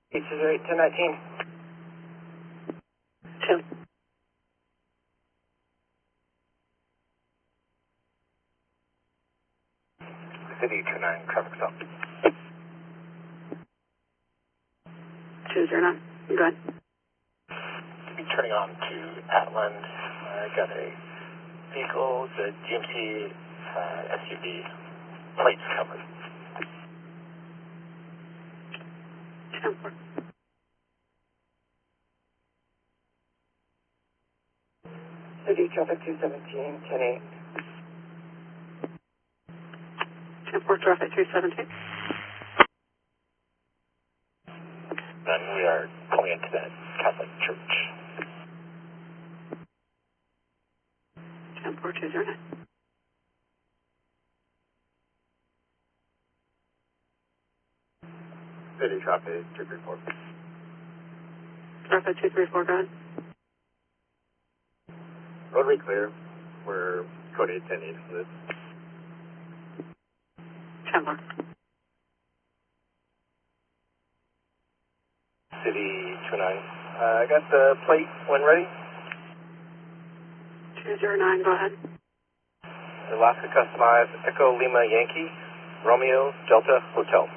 808 1019. Two. City 29, traffic stop. 209. Go ahead. Turning on to Atland. I got a vehicle, the GMC SUV, plates covered. 10-4. City traffic 217, 10-8. 10-4 traffic 217. Then we are pulling into the Catholic Church. 10-4 209. City traffic 234. Traffic 234, go ahead. Rotary clear. We're code 810 for this. 10-4. City 29. I got the plate when ready. 209, go ahead. Alaska Customized Echo Lima Yankee Romeo Delta Hotel.